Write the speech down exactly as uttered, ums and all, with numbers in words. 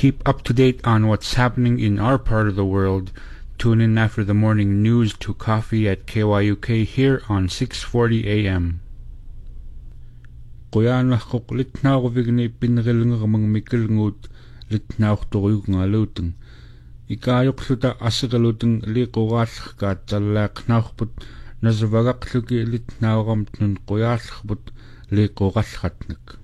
keep up to date on what's happening in our part of the world, tune in after the morning news to coffee at K Y U K here on six forty A M. Qoyanaqoq litnaaquvigni pinnerilngeramang mikkelnguut litnaaqtoruyugngaluuteng ikaayoqluta assiqaluteng liqoraallrkaat tallaaqnaarput nasvagaqluki litnaaqamtnun qoyaallerput liqorallratnek.